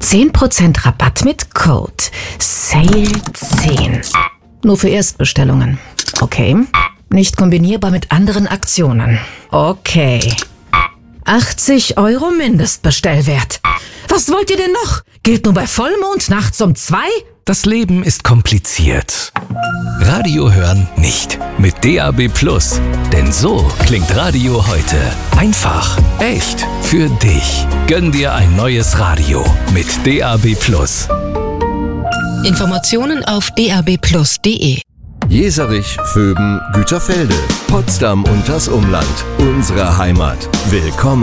10% Rabatt mit Code SALE10. Nur für Erstbestellungen. Okay. Nicht kombinierbar mit anderen Aktionen. Okay. 80 € Mindestbestellwert. Was wollt ihr denn noch? Gilt nur bei Vollmond nachts um 2? Das Leben ist kompliziert. Radio hören nicht. Mit DAB+. Denn so klingt Radio heute. Einfach, echt, für dich. Gönn dir ein neues Radio mit DAB+. Informationen auf dabplus.de. Jeserich, Vöben, Güterfelde, Potsdam und das Umland. Unsere Heimat. Willkommen.